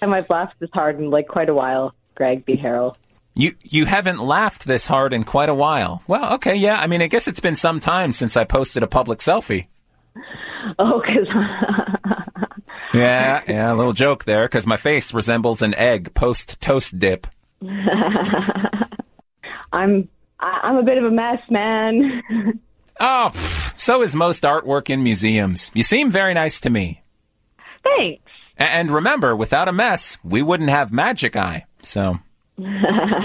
time I've laughed this hard in like quite a while, Greg B. Harrell. You haven't laughed this hard in quite a while. Well, okay, yeah. I mean, I guess it's been some time since I posted a public selfie. Oh, because... Yeah, a little joke there, because my face resembles an egg post-toast dip. I'm a bit of a mess, man. Oh, so is most artwork in museums. You seem very nice to me. Thanks. And remember, without a mess, we wouldn't have Magic Eye, so...